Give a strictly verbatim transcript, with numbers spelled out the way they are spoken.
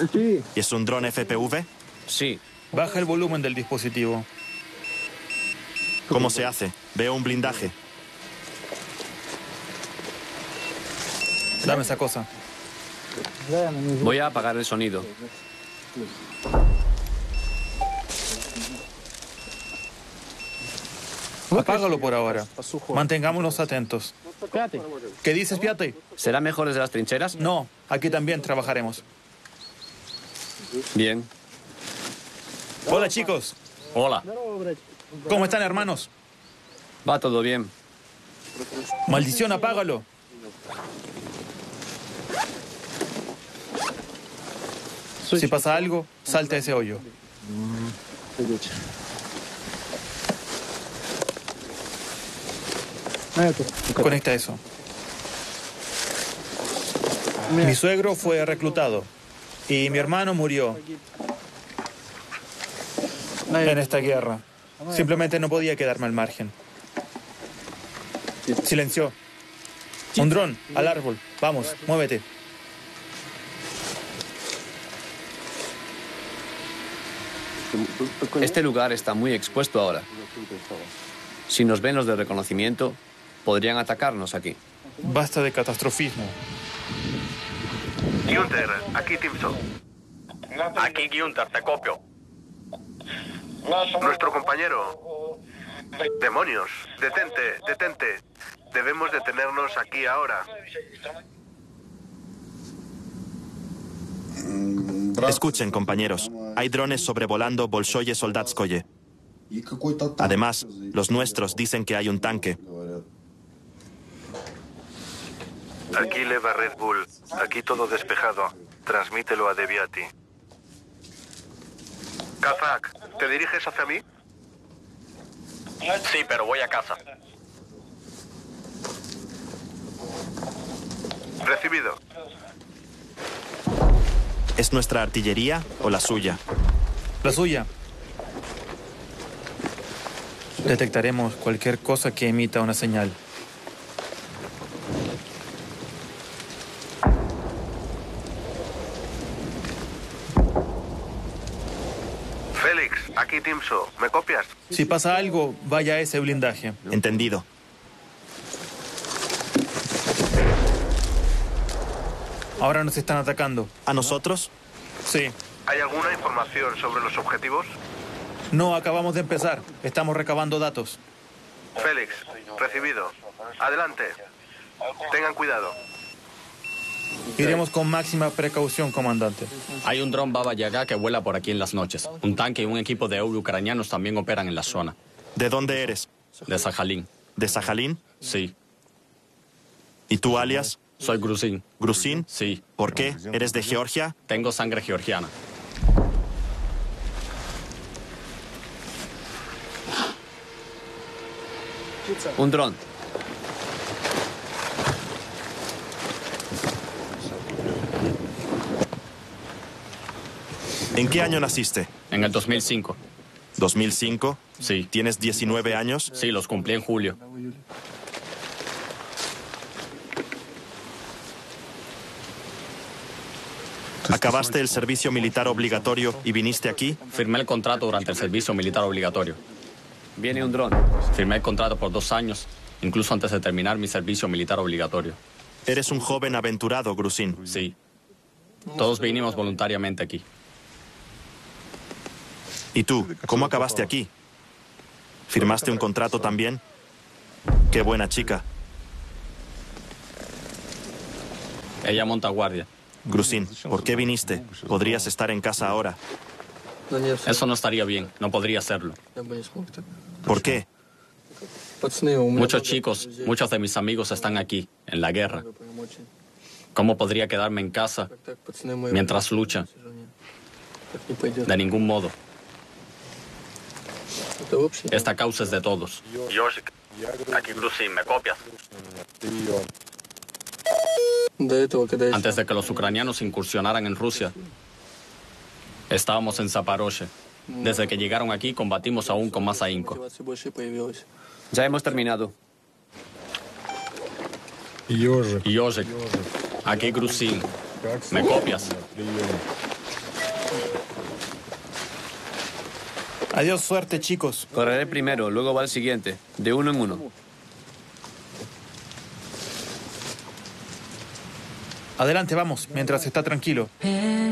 Sí. ¿Y es un dron F P V? Sí. Baja el volumen del dispositivo. ¿Cómo se hace? Veo un blindaje. Dame esa cosa. Voy a apagar el sonido. Apágalo por ahora. Mantengámonos atentos. ¿Qué dices, Piate? ¿Será mejor desde las trincheras? No, aquí también trabajaremos. Bien. Hola, chicos. Hola. ¿Cómo están, hermanos? Va todo bien. Maldición, apágalo. Si pasa algo, salta ese hoyo. Conecta eso. Mi suegro fue reclutado y mi hermano murió en esta guerra. Simplemente no podía quedarme al margen. Silencio. Un dron, al árbol. Vamos, muévete. Este lugar está muy expuesto ahora. Si nos ven los de reconocimiento, podrían atacarnos aquí. Basta de catastrofismo. Günther, aquí Timso. Aquí Günther, te copio. Nuestro compañero. Demonios, detente, detente. Debemos detenernos aquí ahora. Escuchen, compañeros. Hay drones sobrevolando Bolshoye Soldatskoye. Además, los nuestros dicen que hay un tanque. Aquí leva Red Bull. Aquí todo despejado. Transmítelo a Deviati. Kazak, ¿te diriges hacia mí? Sí, pero voy a casa. Recibido. ¿Es nuestra artillería o la suya? La suya. Detectaremos cualquier cosa que emita una señal. Félix, aquí Timso. ¿Me copias? Si pasa algo, vaya a ese blindaje. Entendido. Ahora nos están atacando. ¿A nosotros? Sí. ¿Hay alguna información sobre los objetivos? No, acabamos de empezar. Estamos recabando datos. Félix, recibido. Adelante. Tengan cuidado. Iremos con máxima precaución, comandante. Hay un dron Baba Yaga que vuela por aquí en las noches. Un tanque y un equipo de euro ucranianos también operan en la zona. ¿De dónde eres? De Sajalín. ¿De Sajalín? Sí. ¿Y tú, alias? Soy Grusin. ¿Grusin? Sí. ¿Por qué? ¿Eres de Georgia? Tengo sangre georgiana. Un dron. ¿En qué año naciste? En el dos mil cinco. ¿dos mil cinco? Sí. ¿Tienes diecinueve años? Sí, los cumplí en julio. ¿Acabaste el servicio militar obligatorio y viniste aquí? Firmé el contrato durante el servicio militar obligatorio. Viene un dron. Firmé el contrato por dos años, incluso antes de terminar mi servicio militar obligatorio. Eres un joven aventurado, Grusin. Sí. Todos vinimos voluntariamente aquí. ¿Y tú? ¿Cómo acabaste aquí? ¿Firmaste un contrato también? Qué buena chica. Ella monta guardia. Grusin, ¿por qué viniste? Podrías estar en casa ahora. Eso no estaría bien, no podría hacerlo. ¿Por qué? Muchos chicos, muchos de mis amigos están aquí, en la guerra. ¿Cómo podría quedarme en casa mientras luchan? De ningún modo. Esta causa es de todos. Yosik, aquí Grusin, ¿me copias? Antes de que los ucranianos incursionaran en Rusia, estábamos en Zaporozhye. Desde que llegaron aquí, combatimos aún con más ahínco. Ya hemos terminado. Yosik, aquí Grusin, ¿me copias? Adiós, suerte, chicos. Correré primero, luego va el siguiente, de uno en uno. Adelante, vamos, mientras está tranquilo.